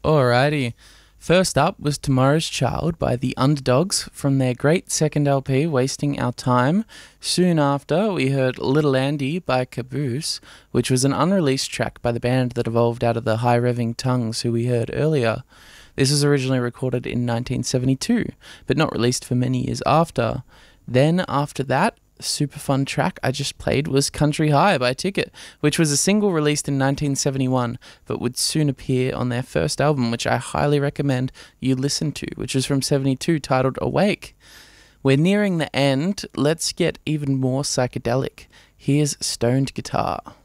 Alrighty. First up was Tomorrow's Child by The Underdogs from their great second LP, Wasting Our Time. Soon after, we heard Little Andy by Caboose, which was an unreleased track by the band that evolved out of the High Revving Tongues, who we heard earlier. This was originally recorded in 1972, but not released for many years after. Then, after that, super fun track I just played was Country High by Ticket, which was a single released in 1971, but would soon appear on their first album, which I highly recommend you listen to, which was from 72, titled Awake. We're nearing the end. Let's get even more psychedelic. Here's Stoned Guitar.